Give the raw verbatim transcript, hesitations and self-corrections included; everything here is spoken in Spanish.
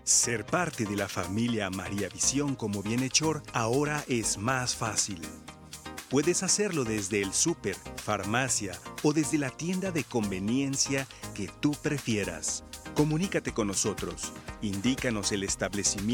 Ser parte de la familia María Visión como bienhechor ahora es más fácil. Puedes hacerlo desde el súper, farmacia o desde la tienda de conveniencia que tú prefieras. Comunícate con nosotros. Indícanos el establecimiento